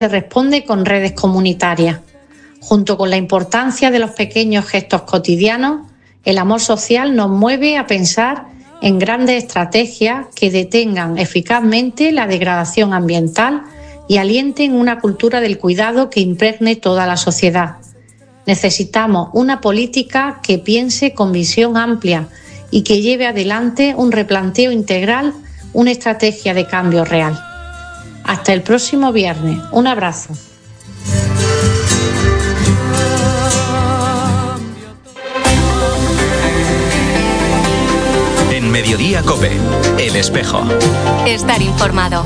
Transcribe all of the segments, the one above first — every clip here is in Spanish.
se responde con redes comunitarias. Junto con la importancia de los pequeños gestos cotidianos, el amor social nos mueve a pensar en grandes estrategias que detengan eficazmente la degradación ambiental y alienten una cultura del cuidado que impregne toda la sociedad. Necesitamos una política que piense con visión amplia y que lleve adelante un replanteo integral, una estrategia de cambio real. Hasta el próximo viernes. Un abrazo. En Mediodía COPE, El Espejo. Estar informado.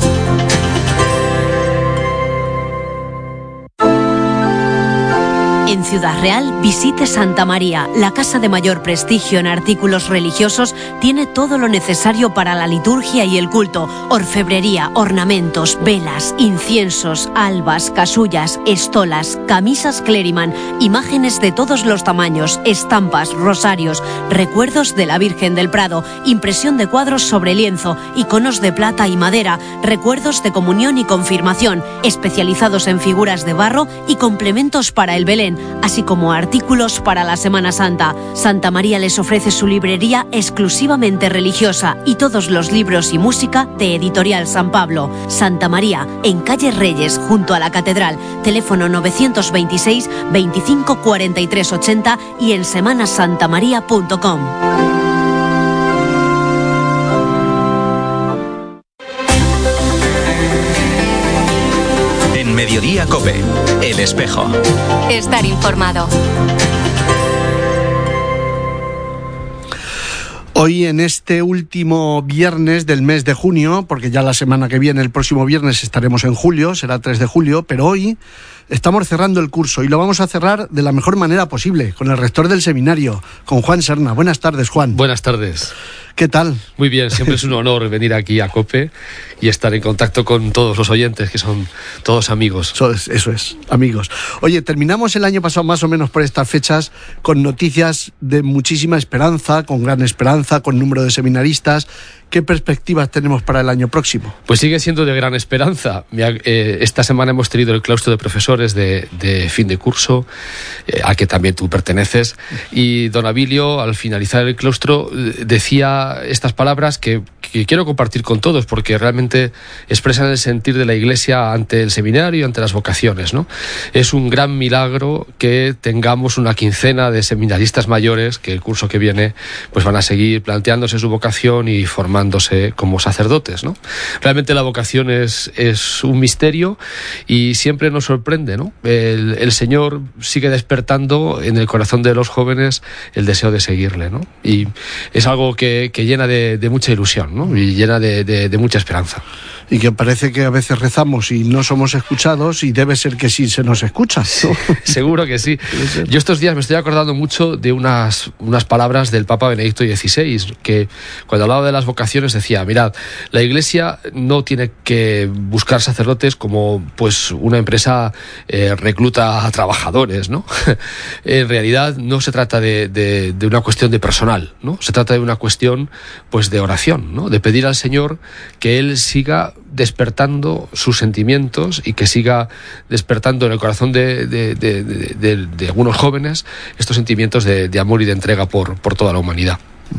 En Ciudad Real, visite Santa María. La casa de mayor prestigio en artículos religiosos tiene todo lo necesario para la liturgia y el culto. Orfebrería, ornamentos, velas, inciensos, albas, casullas, estolas, camisas Cleriman, imágenes de todos los tamaños, estampas, rosarios, recuerdos de la Virgen del Prado, impresión de cuadros sobre lienzo, iconos de plata y madera, recuerdos de comunión y confirmación, especializados en figuras de barro y complementos para el Belén, así como artículos para la Semana Santa. Santa María les ofrece su librería exclusivamente religiosa y todos los libros y música de Editorial San Pablo. Santa María, en calle Reyes, junto a la Catedral, teléfono 926 25 43 80 y en semanasantamaria.com. Mediodía COPE, El Espejo. Estar informado. Hoy, en este último viernes del mes de junio, porque ya la semana que viene, el próximo viernes, estaremos en julio, será 3 de julio, pero hoy estamos cerrando el curso y lo vamos a cerrar de la mejor manera posible, con el rector del seminario, con Juan Serna. Buenas tardes, Juan. Buenas tardes. ¿Qué tal? Muy bien, siempre es un honor venir aquí a COPE y estar en contacto con todos los oyentes, que son todos amigos. Eso es, amigos. Oye, terminamos el año pasado más o menos por estas fechas con noticias de muchísima esperanza, con gran esperanza, con número de seminaristas. ¿Qué perspectivas tenemos para el año próximo? Pues sigue siendo de gran esperanza. Esta semana hemos tenido el claustro de profesores de fin de curso, al que también tú perteneces, y don Abilio, al finalizar el claustro, decía estas palabras que quiero compartir con todos, porque realmente expresan el sentir de la Iglesia ante el seminario y ante las vocaciones, ¿no? Es un gran milagro que tengamos una quincena de seminaristas mayores que el curso que viene pues van a seguir planteándose su vocación y formándose como sacerdotes, ¿no? Realmente la vocación es un misterio y siempre nos sorprende, ¿no? El Señor sigue despertando en el corazón de los jóvenes el deseo de seguirle, ¿no? Y es algo que llena de mucha ilusión, ¿no? Y llena de mucha esperanza. Y que parece que a veces rezamos y no somos escuchados, y debe ser que sí se nos escucha, ¿no? Sí, seguro que sí. Yo estos días me estoy acordando mucho de unas palabras del Papa Benedicto XVI, que cuando hablaba de las vocaciones decía: mirad, la Iglesia no tiene que buscar sacerdotes como pues una empresa recluta a trabajadores, ¿no? En realidad no se trata de una cuestión de personal, ¿no? Se trata de una cuestión pues de oración, ¿no? De pedir al Señor que Él siga despertando sus sentimientos y que siga despertando en el corazón de algunos jóvenes estos sentimientos de amor y de entrega por toda la humanidad.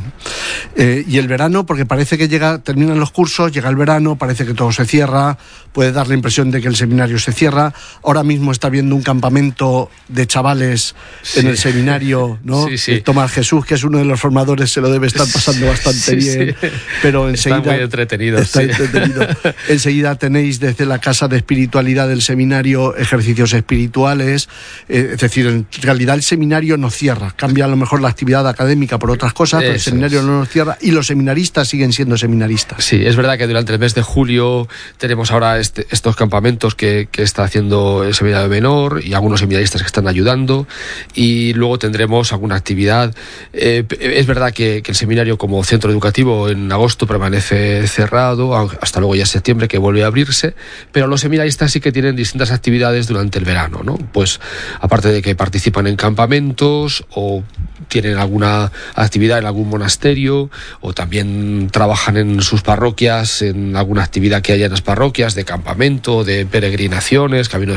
Y el verano, porque parece que terminan los cursos, llega el verano, parece que todo se cierra, puede dar la impresión de que el seminario se cierra. Ahora mismo está habiendo un campamento de chavales en el seminario, ¿no? Sí. Tomás Jesús, que es uno de los formadores, se lo debe estar pasando bastante bien. Pero enseguida está muy entretenido. Enseguida tenéis desde la Casa de Espiritualidad del seminario ejercicios espirituales. Es decir, en realidad el seminario no cierra, cambia a lo mejor la actividad académica por otras cosas, pero el seminario no nos cierra y los seminaristas siguen siendo seminaristas. Sí, es verdad que durante el mes de julio tenemos ahora estos campamentos que está haciendo el seminario menor y algunos seminaristas que están ayudando, y luego tendremos alguna actividad. Es verdad que el seminario como centro educativo en agosto permanece cerrado, hasta luego ya en septiembre, que vuelve a abrirse, pero los seminaristas sí que tienen distintas actividades durante el verano, ¿no? Pues aparte de que participan en campamentos o tienen alguna actividad en algún monasterio ministerio, o también trabajan en sus parroquias, en alguna actividad que haya en las parroquias, de campamento, de peregrinaciones, camino